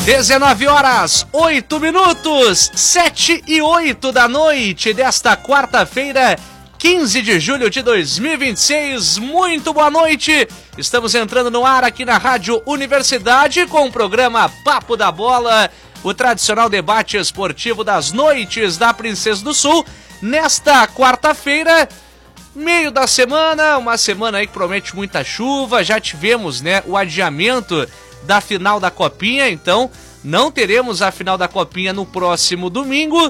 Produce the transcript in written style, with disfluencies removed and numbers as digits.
19 horas, 8 minutos, 7 e 8 da noite desta quarta-feira, 15 de julho de 2026. Muito boa noite. Estamos entrando no ar aqui na Rádio Universidade com o programa Papo da Bola, o tradicional debate esportivo das noites da Princesa do Sul. Nesta quarta-feira, meio da semana, uma semana aí que promete muita chuva. Já tivemos, o adiamento da final da Copinha, então não teremos a final da Copinha no próximo domingo.